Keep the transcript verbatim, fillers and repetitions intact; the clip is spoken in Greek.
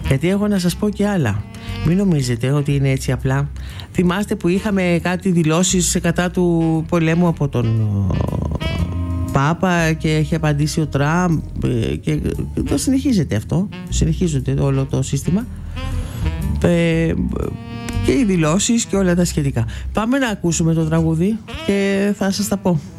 Γιατί έχω να σας πω και άλλα. Μην νομίζετε ότι είναι έτσι απλά. Θυμάστε που είχαμε κάτι δηλώσεις κατά του πολέμου από τον Πάπα και έχει απαντήσει ο Τραμπ και το συνεχίζεται αυτό. Συνεχίζεται όλο το σύστημα και οι δηλώσεις και όλα τα σχετικά. Πάμε να ακούσουμε το τραγούδι και θα σας τα πω.